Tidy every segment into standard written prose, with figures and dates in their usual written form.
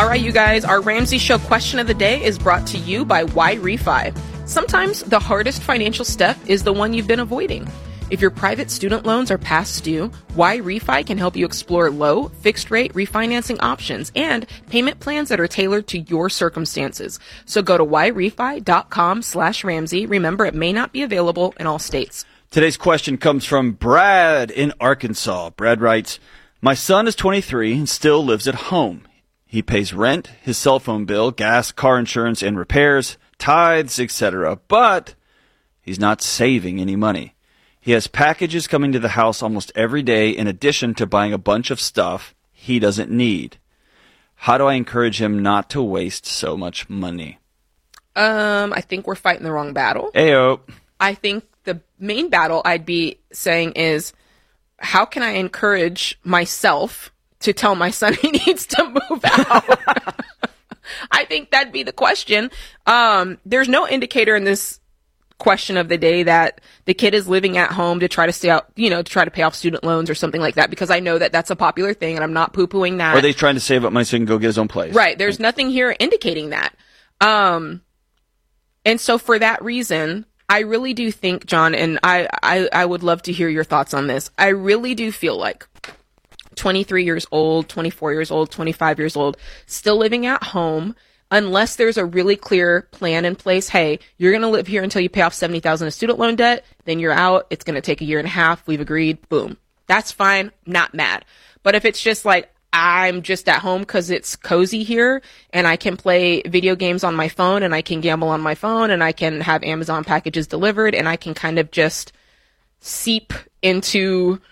All right, you guys, our Ramsey Show question of the day is brought to you by Y-Refi. Sometimes the hardest financial step is the one you've been avoiding. If your private student loans are past due, Y-Refi can help you explore low, fixed-rate refinancing options and payment plans that are tailored to your circumstances. So go to yrefi.com/Ramsey. Remember, it may not be available in all states. Today's question comes from Brad in Arkansas. Brad writes, my son is 23 and still lives at home. He pays rent, his cell phone bill, gas, car insurance, and repairs, tithes, etc., but he's not saving any money. He has packages coming to the house almost every day in addition to buying a bunch of stuff he doesn't need. How do I encourage him not to waste so much money? I think we're fighting the wrong battle. Ayo. I think the main battle I'd be saying is, how can I encourage myself to tell my son he needs to move out? I think that'd be the question. There's no indicator in this question of the day that the kid is living at home to try to stay out, to try to pay off student loans or something like that, because I know that that's a popular thing and I'm not poo-pooing that. Or are they trying to save up money so he can go get his own place? Right. There's nothing here indicating that. And so for that reason, I really do think, John, and I would love to hear your thoughts on this. I really do feel like 23 years old, 24 years old, 25 years old, still living at home, unless there's a really clear plan in place. Hey, you're going to live here until you pay off $70,000 of student loan debt. Then you're out. It's going to take a year and a half. We've agreed. Boom. That's fine. Not mad. But if it's just like, I'm just at home because it's cozy here and I can play video games on my phone and I can gamble on my phone and I can have Amazon packages delivered and I can kind of just seep into,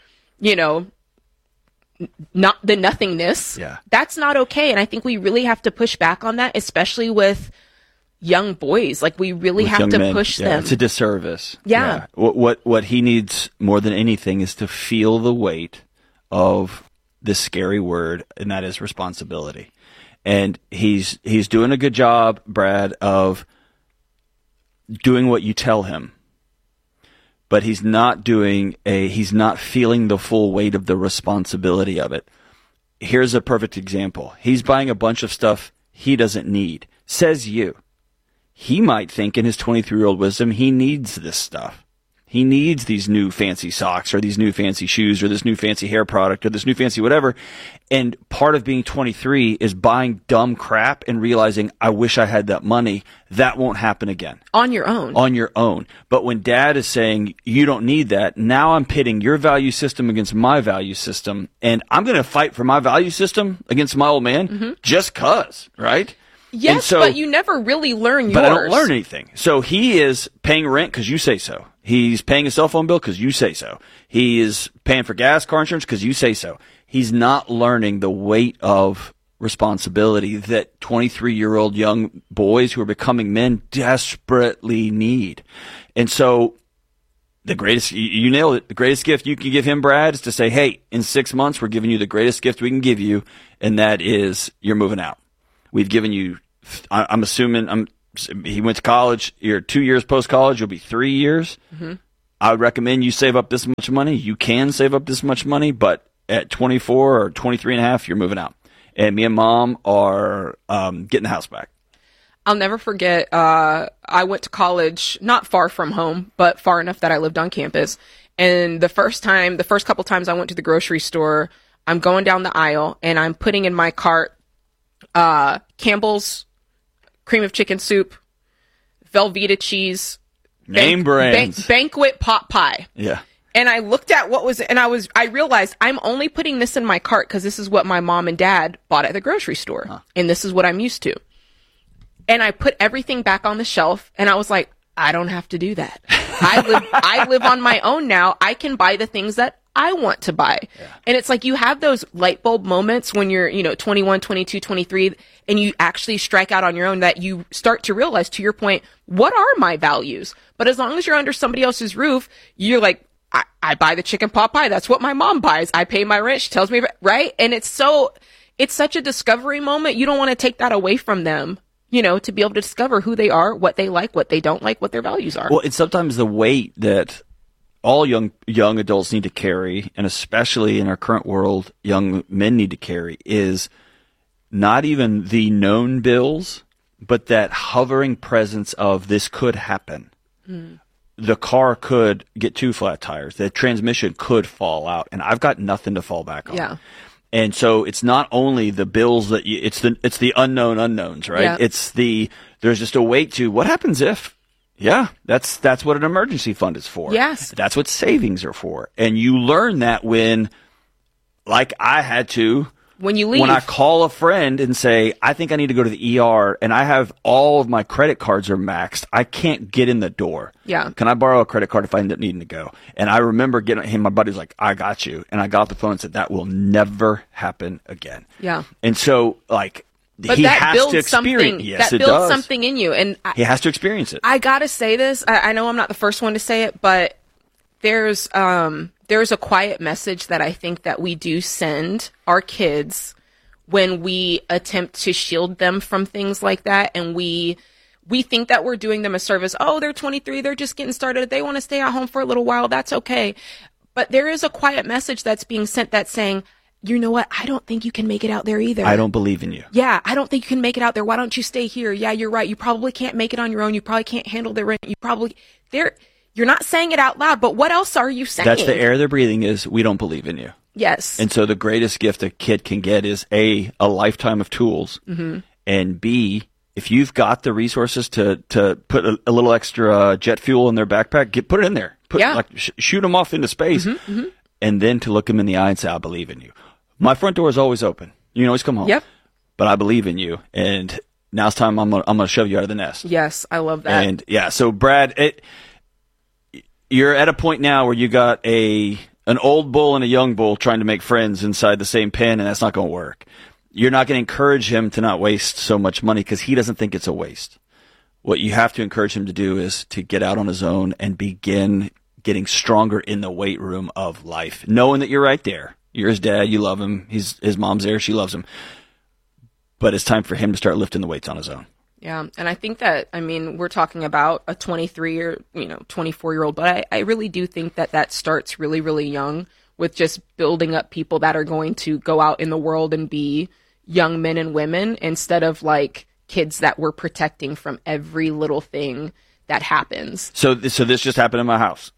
not the nothingness. Yeah. That's not okay. And I think we really have to push back on that, especially with young boys. Like, we really have to push them. It's a disservice. Yeah. What he needs more than anything is to feel the weight of this scary word, and that is responsibility. And he's doing a good job, Brad, of doing what you tell him. But he's not feeling the full weight of the responsibility of it. Here's a perfect example. He's buying a bunch of stuff he doesn't need, says you. He might think in his 23-year-old wisdom he needs this stuff. He needs these new fancy socks or these new fancy shoes or this new fancy hair product or this new fancy whatever. And part of being 23 is buying dumb crap and realizing, I wish I had that money. That won't happen again. On your own. On your own. But when dad is saying, you don't need that, now I'm pitting your value system against my value system. And I'm going to fight for my value system against my old man just 'cause, right? Yes, but you never really learn yours. But I don't learn anything. So he is paying rent because you say so. He's paying a cell phone bill because you say so. He is paying for gas, car insurance because you say so. He's not learning the weight of responsibility that 23-year-old young boys who are becoming men desperately need. And so the greatest, you nailed it, the greatest gift you can give him, Brad, is to say, hey, in 6 months, we're giving you the greatest gift we can give you, and that is you're moving out. We've given you, I'm assuming, he went to college. You're 2 years post-college. You'll be 3 years. Mm-hmm. I would recommend you save up this much money. You can save up this much money, but at 24 or 23 and a half, you're moving out. And me and Mom are getting the house back. I'll never forget, I went to college not far from home, but far enough that I lived on campus. And the first couple times I went to the grocery store, I'm going down the aisle and I'm putting in my cart Campbell's cream of chicken soup, Velveeta cheese, name brands, Banquet pot pie. Yeah. And I looked at I realized I'm only putting this in my cart because this is what my mom and dad bought at the grocery store. Huh. And this is what I'm used to. And I put everything back on the shelf and I was like, I don't have to do that. I live on my own now. I can buy the things that I want to buy. Yeah. And it's like you have those light bulb moments when you're, 21, 22, 23, and you actually strike out on your own that you start to realize, to your point, what are my values? But as long as you're under somebody else's roof, you're like, I buy the chicken pot pie. That's what my mom buys. I pay my rent. She tells me, right? And it's such a discovery moment. You don't want to take that away from them, to be able to discover who they are, what they like, what they don't like, what their values are. Well, it's sometimes the weight that all young adults need to carry, and especially in our current world, young men need to carry, is not even the known bills, but that hovering presence of this could happen. The car could get 2 flat tires. The transmission could fall out, and I've got nothing to fall back on. Yeah. And so it's not only the bills that it's the unknown unknowns, right? Yeah. There's just a weight to what happens if. Yeah, that's what an emergency fund is for. Yes. That's what savings are for. And you learn that when, like I had to, When you leave. when I call a friend and say, I think I need to go to the ER and I have all of my credit cards are maxed, I can't get in the door. Yeah. Can I borrow a credit card if I end up needing to go? And I remember getting him, my buddy's like, I got you. And I got off the phone and said, that will never happen again. Yeah. And so, like, But he that has builds to experience. something. Yes, that it builds does. something in you, and He has to experience it. I gotta say this. I know I'm not the first one to say it, but there's a quiet message that I think that we do send our kids when we attempt to shield them from things like that, and we think that we're doing them a service. Oh, they're 23, they're just getting started. They want to stay at home for a little while. That's okay. But there is a quiet message that's being sent that's saying, you know what? I don't think you can make it out there either. I don't believe in you. Yeah, I don't think you can make it out there. Why don't you stay here? Yeah, you're right. You probably can't make it on your own. You probably can't handle the rent. You're not saying it out loud, but what else are you saying? That's the air they're breathing is, we don't believe in you. Yes. And so the greatest gift a kid can get is A, a lifetime of tools, and B, if you've got the resources to put a little extra jet fuel in their backpack, put it in there. Shoot them off into space, and then to look them in the eye and say, I believe in you. My front door is always open. You can always come home. Yep. But I believe in you, and now it's time I'm gonna shove you out of the nest. Yes, I love that. And yeah, so Brad, you're at a point now where you got an old bull and a young bull trying to make friends inside the same pen, and that's not going to work. You're not going to encourage him to not waste so much money because he doesn't think it's a waste. What you have to encourage him to do is to get out on his own and begin getting stronger in the weight room of life, knowing that you're right there. You're his dad. You love him. His mom's there. She loves him. But it's time for him to start lifting the weights on his own. Yeah. And I think that, we're talking about a 23 or, 24-year-old, but I really do think that starts really, really young with just building up people that are going to go out in the world and be young men and women instead of like kids that we're protecting from every little thing that happens. So this just happened in my house.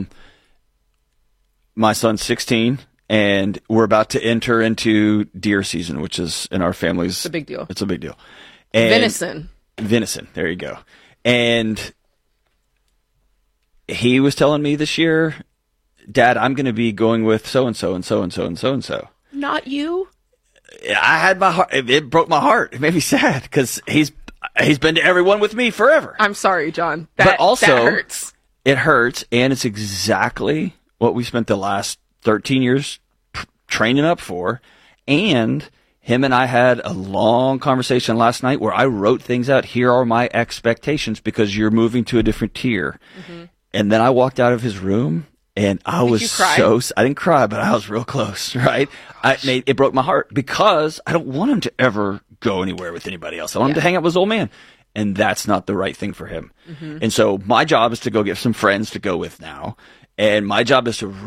My son's 16. And we're about to enter into deer season, which is in our family's... It's a big deal. It's a big deal. And Venison. There you go. And he was telling me this year, Dad, I'm going to be going with so-and-so and so-and-so and so-and-so. Not you? I had my heart... It broke my heart. It made me sad because he's been to everyone with me forever. I'm sorry, John. But also, that hurts. It hurts, and it's exactly what we spent the last 13 years training up for. And him and I had a long conversation last night where I wrote things out. Here are my expectations because you're moving to a different tier. And then I walked out of his room and I was I didn't cry, but I was real close, right? It broke my heart because I don't want him to ever go anywhere with anybody else. I want him to hang out with his old man. And that's not the right thing for him. And so my job is to go get some friends to go with now. And my job is to